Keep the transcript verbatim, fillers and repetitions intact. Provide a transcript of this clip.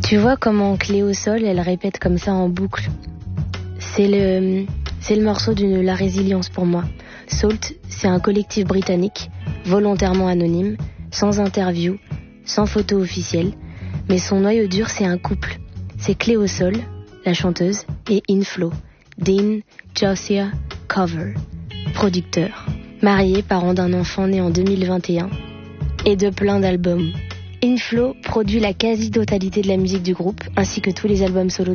Tu vois comment Clé au sol, elle répète comme ça en boucle. C'est le, c'est le morceau de La Résilience pour moi. Salt, c'est un collectif britannique, volontairement anonyme, sans interview, sans photo officielle, mais son noyau dur, c'est un couple. C'est Clé au sol, la chanteuse, et Inflo, Dean Josiah Cover, producteur, marié, parent d'un enfant né en deux mille vingt et un, et de plein d'albums. Inflo produit la quasi-totalité de la musique du groupe, ainsi que tous les albums solo